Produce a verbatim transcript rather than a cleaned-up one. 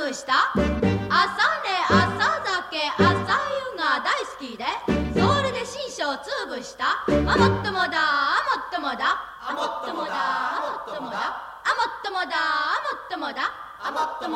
ぶした朝寝朝酒朝湯が大好きで、それで新書をつぶした。あもっともだあもっともだあもっともだあもっともだあもっともだあもっともだあもっとも